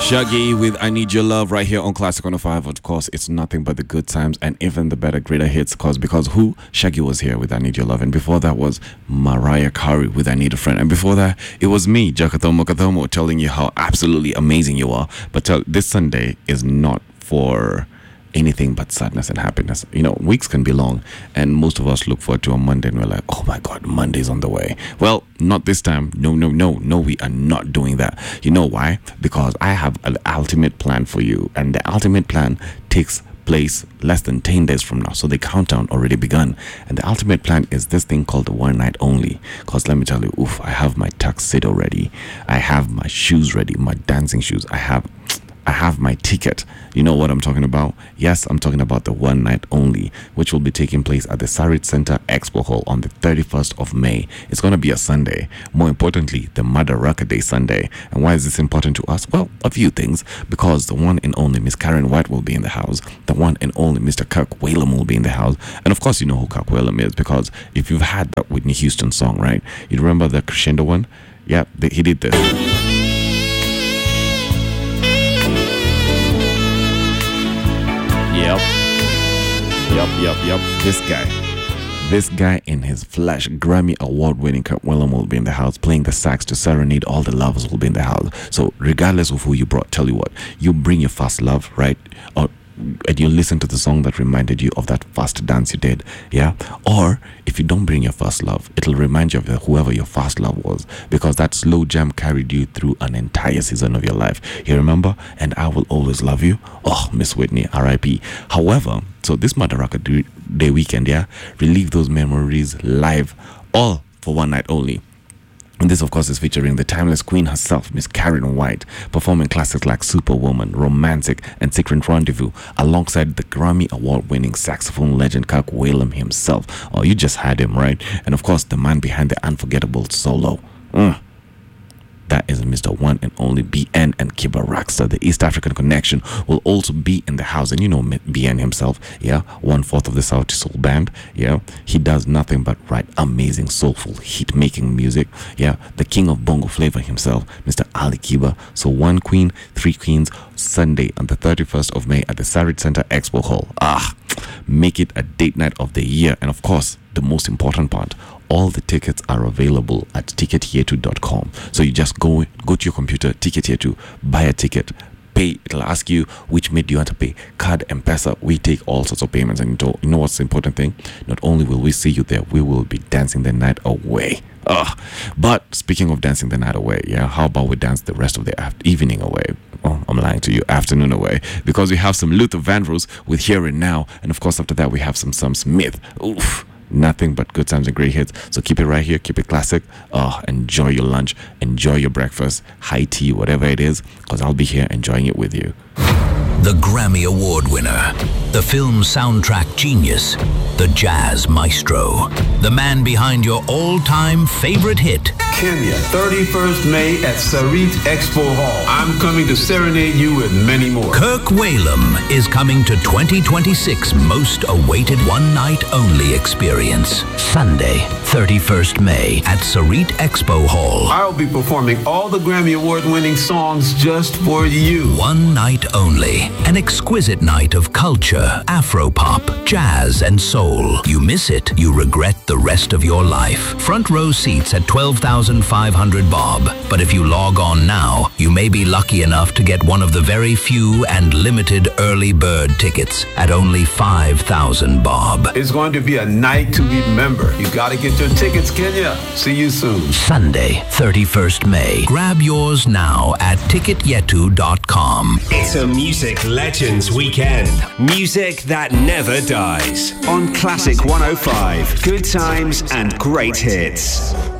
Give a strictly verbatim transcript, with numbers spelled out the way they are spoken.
Shaggy with I Need Your Love right here on Classic one oh five. Of course, it's nothing but the good times and even the better, greater hits. Cause because who? Shaggy was here with I Need Your Love. And before that was Mariah Carey with I Need a Friend. And before that, it was me, Jakathomo Kathomo, telling you how absolutely amazing you are. But tell, this Sunday is not for anything but sadness and happiness. You know, weeks can be long, and most of us look forward to a Monday and we're like, oh my God, Monday's on the way. Well, not this time. No, no, no, no, we are not doing that. You know why? Because I have an ultimate plan for you, and the ultimate plan takes place less than ten days from now. So the countdown already begun, and the ultimate plan is this thing called the one night only. Because let me tell you, oof, I have my tuxedo ready, I have my shoes ready, my dancing shoes, I have I have my ticket. You know what I'm talking about? Yes, I'm talking about the one night only, which will be taking place at the Sarit Center Expo Hall on the thirty-first of May. It's going to be a Sunday. More importantly, the Madaraka Day Sunday. And why is this important to us? Well, a few things. Because the one and only Miss Karen White will be in the house. The one and only Mister Kirk Whalum will be in the house. And of course, you know who Kirk Whalum is, because if you've had that Whitney Houston song, right? You remember the crescendo one? Yeah, they, he did this. Yep. Yep, yep, yep. This guy. This guy in his flesh, Grammy Award winning Kirk Whalum will be in the house playing the sax to serenade all the lovers will be in the house. So regardless of who you brought, tell you what, you bring your first love, right? Or and you listen to the song that reminded you of that first dance you did, yeah? Or if you don't bring your first love, it'll remind you of whoever your first love was, because that slow jam carried you through an entire season of your life. You remember? And I Will Always Love You. Oh, Miss Whitney, R I P. However, so this Madaraka Day weekend, yeah, relive those memories live, all for one night only. And this, of course, is featuring the timeless queen herself, Miss Karen White, performing classics like Superwoman, Romantic, and Secret Rendezvous, alongside the Grammy Award-winning saxophone legend Kirk Whalum himself. Oh, you just had him, right? And, of course, the man behind the unforgettable solo. Mm. That is Mister One and Only B N and Kiba Raxter. The East African Connection will also be in the house. And you know B N himself, yeah, one-fourth of the Sauti Soul Band, yeah. He does nothing but write amazing, soulful, hit-making music, yeah. The king of bongo flavor himself, Mister Ali Kiba. So one queen, three queens, Sunday on the thirty-first of May at the Sarit Center Expo Hall. Ah, make it a date night of the year. And of course, the most important part, all the tickets are available at ticket yetu dot com. So you just go go to your computer, Ticket Yetu, buy a ticket, pay. It'll ask you which mode you want to pay, card, M-Pesa. We take all sorts of payments. And you know what's the important thing? Not only will we see you there, we will be dancing the night away. Ugh. But speaking of dancing the night away, yeah, how about we dance the rest of the af- evening away? Oh, I'm lying to you, afternoon away, because we have some Luther Vandross with Here and Now, and of course after that we have some Sam Smith. Oof. Nothing but good times and great hits. So keep it right here, keep it classic. Oh, enjoy your lunch, enjoy your breakfast, high tea, whatever it is, because I'll be here enjoying it with you. The Grammy Award winner, the film soundtrack genius, the jazz maestro, the man behind your all-time favorite hit. Kenya, thirty-first May at Sarit Expo Hall. I'm coming to serenade you with many more. Kirk Whalum is coming to twenty twenty-six most awaited one-night-only experience. Sunday, thirty-first May at Sarit Expo Hall. I'll be performing all the Grammy Award-winning songs just for you. One night only. An exquisite night of culture, Afro-pop, jazz, and soul. You miss it, you regret the rest of your life. Front row seats at twelve thousand five hundred bob. But if you log on now, you may be lucky enough to get one of the very few and limited early bird tickets at only five thousand bob. It's going to be a night to remember. You gotta get your tickets, Kenya. See you soon. Sunday, thirty-first May. Grab yours now at ticket yetu dot com. It's a Music Legends Weekend. Music that never dies. On Classic one oh five. Good times and great hits.